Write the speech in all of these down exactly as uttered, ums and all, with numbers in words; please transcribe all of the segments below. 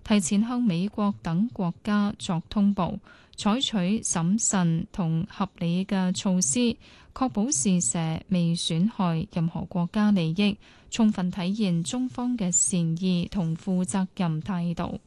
提前向美國等國家作通報，採取審慎同合理嘅措施，確保試射未損害任何國家利益，充分體現中方嘅善意同負責任態度。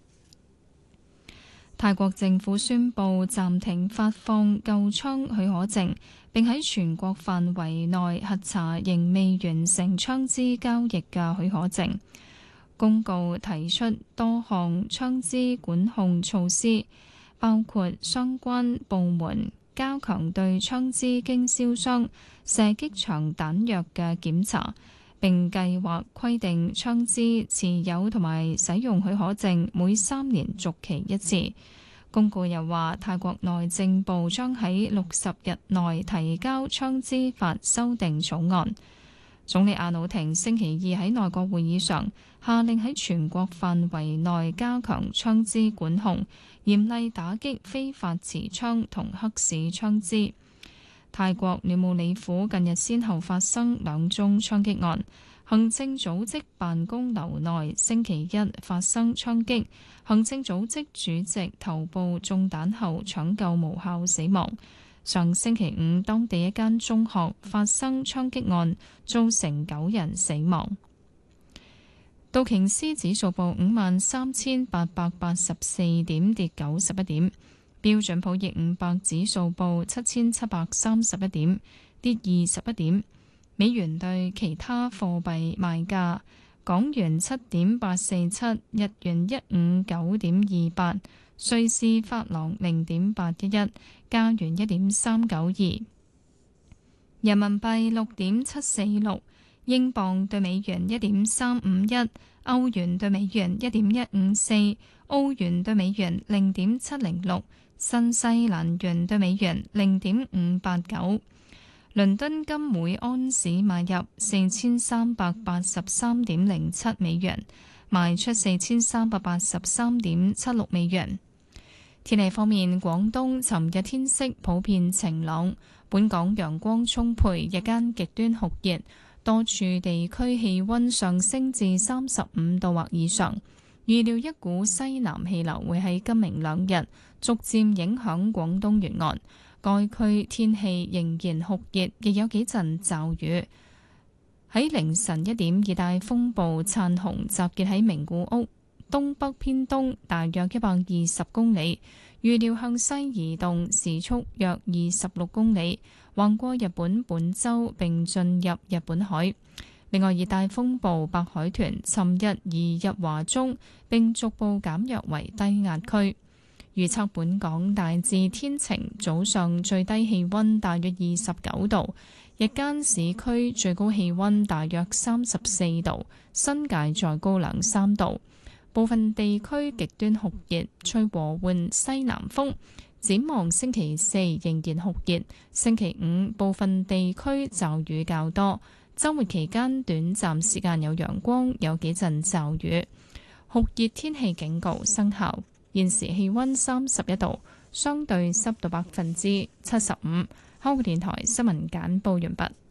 泰國政府宣布暫停發放購槍許可證，並喺全國範圍內核查仍未完成槍支交易嘅許可證。公告提出多項槍支管控措施，包括相關部門加強對槍支經銷商、射擊場彈藥嘅檢查，並計劃規定槍支持有同埋使用許可證每三年續期一次。公告又話，泰國內政部將喺六十日內提交槍支法修訂草案。總理阿努廷星期二喺內閣會議上下令喺全國範圍內加強槍支管控，嚴厲打擊非法持槍同黑市槍支。泰國暖武里府近日先後發生兩宗槍擊案。行政組織辦公樓內星期一發生槍擊，行政組織主席頭部中彈後搶救無效死亡。上星期五，當地一間中學發生槍擊案，造成九人死亡。道瓊斯指數報五萬三千八百八十四點，跌九十一點。標準普爾五百指數報七千七百三十一點，跌二十一點。美元對其他貨幣賣價：港元七點八四七，日元一五九點二八，瑞士法郎零點八一一，加元一點三九二，人民幣六點七四六，英鎊對美元一點三五一，歐元對美元一點一五四，澳元對美元零點七零六，新西蘭元對美元零點五八九。倫敦金每安士買入四千三百八十三點零七美元，賣出四千三百八十三點七六美元。天氣方面，廣東尋日天色普遍晴朗，本港陽光充沛，日間極端酷熱，多處地區氣溫上升至三十五度或以上。預料一股西南氣流會喺今明兩日逐漸影響廣東沿岸。該區天氣仍然酷熱，亦有幾陣驟雨。喺凌晨一點，熱帶風暴燦紅集結喺名古屋東北偏東大約一百二十公里，預料向西移動，時速約二十六公里，橫過日本本州並進入日本海。另外，熱帶風暴白海豚尋日移入華中，並逐步減弱為低壓區。預測本港大致天晴，早上最低氣溫大約二十九度，日間市區最高氣溫大約三十四度，新界再高兩三度。部分地區極端酷熱，吹和緩西南風。展望星期四仍然酷熱，星期五部分地區驟雨較多，週末期間短暫時間有陽光，有幾陣驟雨。酷熱天氣警告生效。現時氣溫三十一度，相對濕度百分之七十五。香港電台新聞簡報完畢。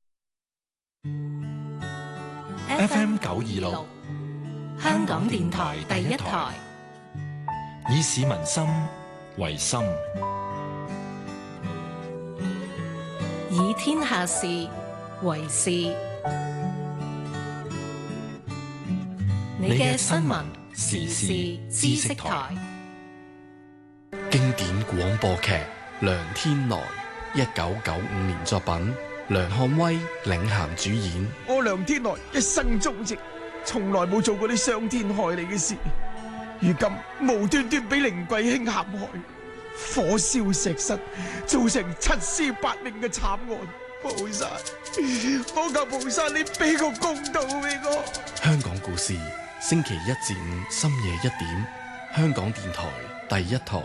F M 九二六，香港電台第一台，以市民心為心， 以天下事為事。你嘅新聞時事知識台。 經典廣播劇《梁天來》，一九九五年作品，梁漢威領銜主演。 我梁天來一生忠直，從來冇做過啲傷天害理嘅事，如今無端端俾凌貴卿陷害，火燒石室，造成七屍八命嘅慘案。菩薩，我求菩薩你俾個公道俾我。 香港故事，星期一至五深夜一點，香港電台第一台。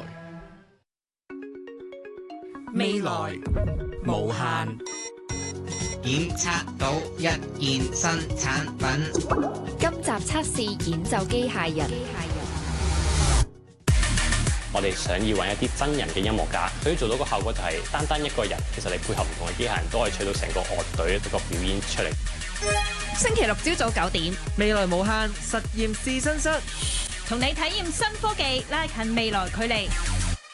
未來無限， 檢測到一件新產品。 今集測試演奏機械人。 我哋想要揾一啲真人嘅音樂家，所以做到個效果就係單單一個人，其實你配合唔同嘅機械人都可以取到成個樂隊一個表演出嚟。 星期六朝早九點， 未來無限實驗試身室。 同你體驗新科技，拉近未來距離。